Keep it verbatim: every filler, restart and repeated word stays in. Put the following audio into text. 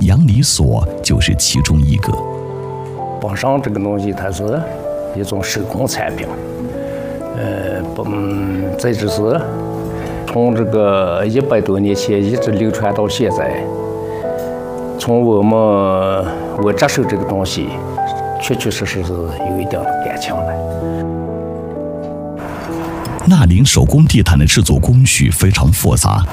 杨李锁就是其中一个。 帮上这个东西，它是一种手工产品，呃，不，嗯，这就是从这个一百多年前一直流传到现在。从我们我这手这个东西，确确实实是有一点感情的。 纳林手工地毯的制作工序非常复杂，